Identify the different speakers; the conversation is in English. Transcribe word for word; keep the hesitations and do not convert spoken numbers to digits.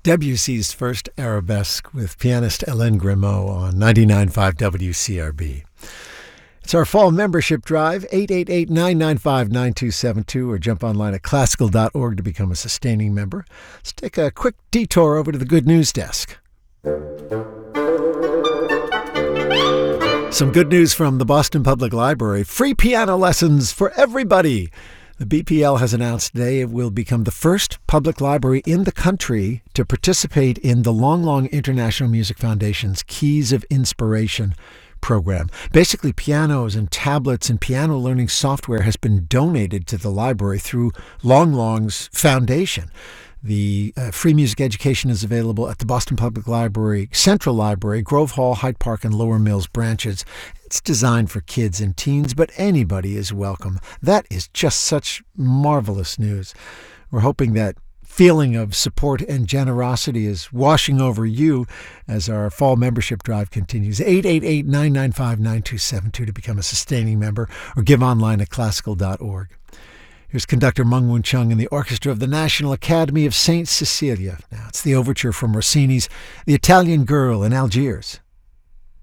Speaker 1: Debussy's First Arabesque with pianist Hélène Grimaud on ninety-nine point five W C R B. It's our fall membership drive, eight eight eight, nine nine five, nine two seven two, or jump online at classical dot org to become a sustaining member. Let's take a quick detour over to the Good News Desk. Some good news from the Boston Public Library. Free piano lessons for everybody. The B P L has announced today it will become the first public library in the country to participate in the Long Long International Music Foundation's Keys of Inspiration program. Basically, pianos and tablets and piano learning software has been donated to the library through Long Long's foundation. The uh, free music education is available at the Boston Public Library, Central Library, Grove Hall, Hyde Park, and Lower Mills branches. It's designed for kids and teens, but anybody is welcome. That is just such marvelous news. We're hoping that feeling of support and generosity is washing over you as our fall membership drive continues. eight eight eight, nine nine five, nine two seven two to become a sustaining member, or give online at classical dot org. Here's conductor Meng Woon Chung and the orchestra of the National Academy of Saint Cecilia. Now it's the overture from Rossini's The Italian Girl in Algiers.